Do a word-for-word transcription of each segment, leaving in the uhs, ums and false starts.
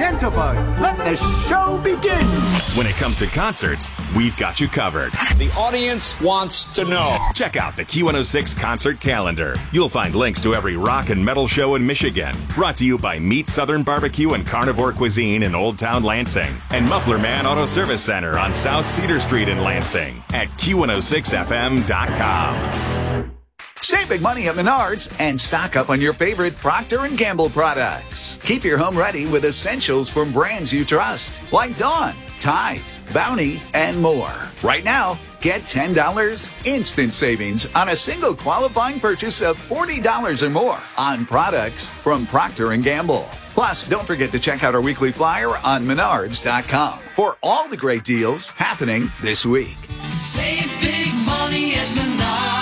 Jantebug, let the show begin. When it comes to concerts, we've got you covered. The audience wants to know. Check out the Q one oh six concert calendar. You'll find links to every rock and metal show in Michigan. Brought to you by Meat Southern Barbecue and Carnivore Cuisine in Old Town Lansing. And Muffler Man Auto Service Center on South Cedar Street in Lansing at Q one oh six F M dot com. Save big money at Menards and stock up on your favorite Procter and Gamble products. Keep your home ready with essentials from brands you trust, like Dawn, Tide, Bounty, and more. Right now, get ten dollars instant savings on a single qualifying purchase of forty dollars or more on products from Procter and Gamble. Plus, don't forget to check out our weekly flyer on Menards dot com for all the great deals happening this week. Save big money at Menards.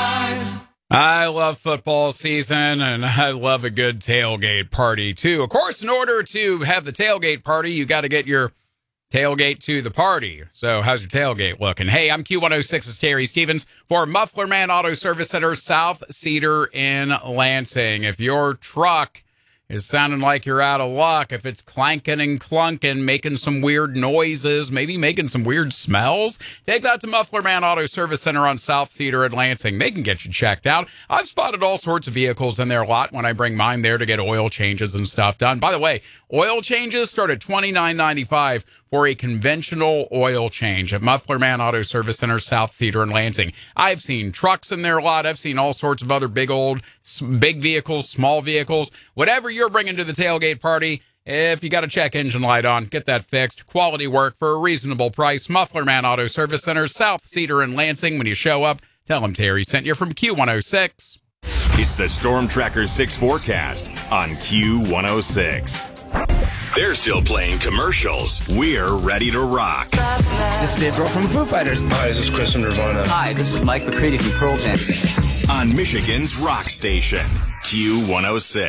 I love football season, and I love a good tailgate party, too. Of course, in order to have the tailgate party, you got to get your tailgate to the party. So how's your tailgate looking? Hey, I'm Q one oh six's Terry Stevens for Muffler Man Auto Service Center, South Cedar in Lansing. If your truck is sounding like you're out of luck, if it's clanking and clunking, making some weird noises, maybe making some weird smells, take that to Muffler Man Auto Service Center on South Cedar at Lansing. They can get you checked out. I've spotted all sorts of vehicles in their lot when I bring mine there to get oil changes and stuff done. By the way, oil changes start at twenty-nine ninety-five for a conventional oil change at Muffler Man Auto Service Center, South Cedar and Lansing. I've seen trucks in their lot. I've seen all sorts of other big old, big vehicles, small vehicles. Whatever you're bringing to the tailgate party, if you got a check engine light on, get that fixed. Quality work for a reasonable price. Muffler Man Auto Service Center, South Cedar and Lansing. When you show up, tell them Terry sent you from Q one oh six. It's the Storm Tracker six forecast on Q one oh six. They're still playing commercials. We're ready to rock. This is Dave Grohl from the Foo Fighters. Hi, this is Chris from Nirvana. Hi, this is Mike McCready from Pearl Jam. On Michigan's rock station, Q one oh six.